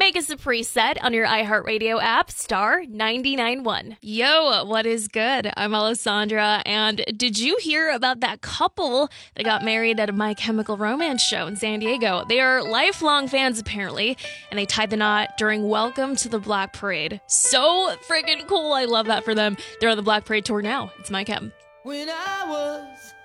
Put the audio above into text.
Make us a preset on your iHeartRadio app, star 99.1. Yo, what is good? I'm Alessandra, and did you hear about that couple that got married at a My Chemical Romance show in San Diego? They are lifelong fans, apparently, and they tied the knot during Welcome to the Black Parade. So freaking cool. I love that for them. They're on the Black Parade tour now. It's My Chem. When I was